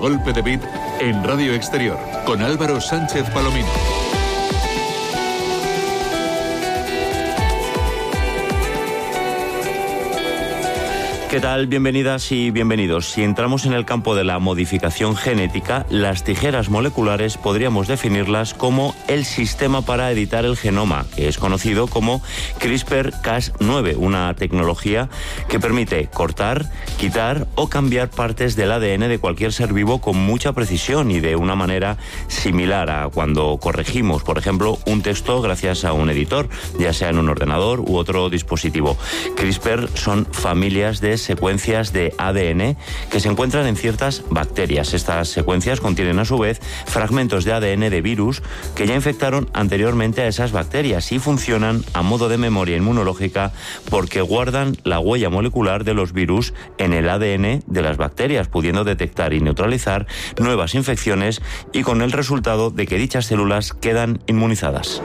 Golpe de Beat en Radio Exterior con Álvaro Sánchez Palomino. ¿Qué tal? Bienvenidas y bienvenidos. Si entramos en el campo de la modificación genética, las tijeras moleculares podríamos definirlas como el sistema para editar el genoma, que es conocido como CRISPR-Cas9, una tecnología que permite cortar, quitar o cambiar partes del ADN de cualquier ser vivo con mucha precisión y de una manera similar a cuando corregimos, por ejemplo, un texto gracias a un editor, ya sea en un ordenador u otro dispositivo. CRISPR son familias de secuencias de ADN que se encuentran en ciertas bacterias. Estas secuencias contienen a su vez fragmentos de ADN de virus que ya infectaron anteriormente a esas bacterias y funcionan a modo de memoria inmunológica porque guardan la huella molecular de los virus en el ADN de las bacterias, pudiendo detectar y neutralizar nuevas infecciones y con el resultado de que dichas células quedan inmunizadas.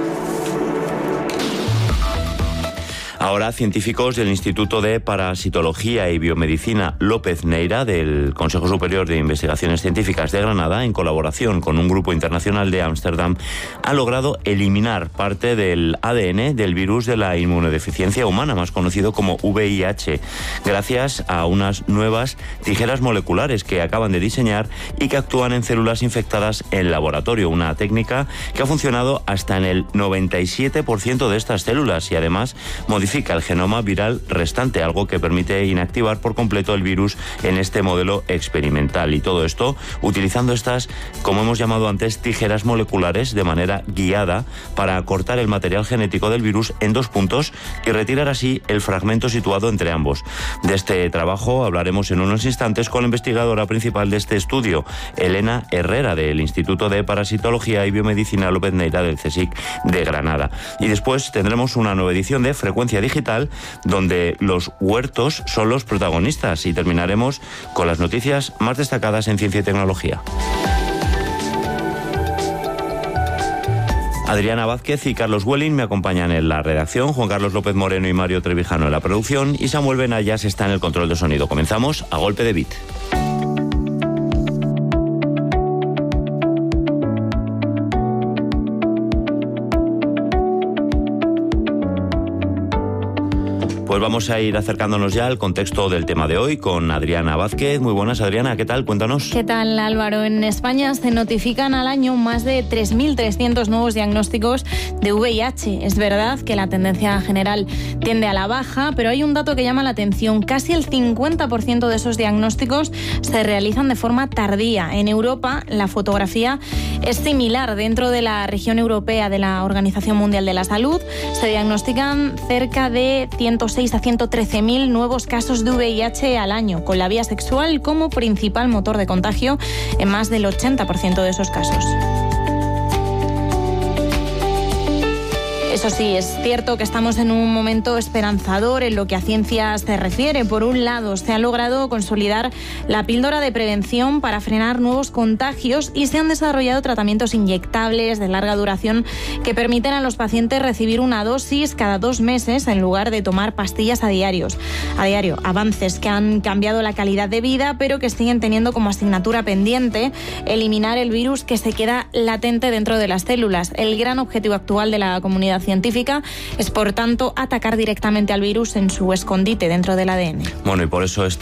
Ahora, científicos del Instituto de Parasitología y Biomedicina López Neira del Consejo Superior de Investigaciones Científicas de Granada, en colaboración con un grupo internacional de Ámsterdam, han logrado eliminar parte del ADN del virus de la inmunodeficiencia humana, más conocido como VIH, gracias a unas nuevas tijeras moleculares que acaban de diseñar y que actúan en células infectadas en laboratorio, una técnica que ha funcionado hasta en el 97% de estas células y además modifica el genoma viral restante, algo que permite inactivar por completo el virus en este modelo experimental. Y todo esto utilizando estas, como hemos llamado antes, tijeras moleculares de manera guiada para cortar el material genético del virus en dos puntos y retirar así el fragmento situado entre ambos. De este trabajo hablaremos en unos instantes con la investigadora principal de este estudio, Elena Herrera, del Instituto de Parasitología y Biomedicina López Neira del CSIC de Granada. Y después tendremos una nueva edición de Frecuencia Digital, donde los huertos son los protagonistas, y terminaremos con las noticias más destacadas en ciencia y tecnología. Adriana Vázquez y Carlos Welling me acompañan en la redacción, Juan Carlos López Moreno y Mario Trevijano en la producción y Samuel Benayas está en el control de sonido. Comenzamos a golpe de beat. Pues vamos a ir acercándonos ya al contexto del tema de hoy con Adriana Vázquez. Muy buenas, Adriana, ¿qué tal? Cuéntanos. ¿Qué tal, Álvaro? En España se notifican al año más de 3.300 nuevos diagnósticos de VIH. Es verdad que la tendencia general tiende a la baja, pero hay un dato que llama la atención. Casi el 50% de esos diagnósticos se realizan de forma tardía. En Europa, la fotografía es similar. Dentro de la región europea de la Organización Mundial de la Salud, se diagnostican cerca de 106 a 113.000 nuevos casos de VIH al año, con la vía sexual como principal motor de contagio en más del 80% de esos casos. Eso sí, es cierto que estamos en un momento esperanzador en lo que a ciencia se refiere. Por un lado, se ha logrado consolidar la píldora de prevención para frenar nuevos contagios y se han desarrollado tratamientos inyectables de larga duración que permiten a los pacientes recibir una dosis cada 2 meses en lugar de tomar pastillas a diario. Avances que han cambiado la calidad de vida, pero que siguen teniendo como asignatura pendiente eliminar el virus que se queda latente dentro de las células. El gran objetivo actual de la comunidad científica es, por tanto, atacar directamente al virus en su escondite dentro del ADN. Bueno, y por eso es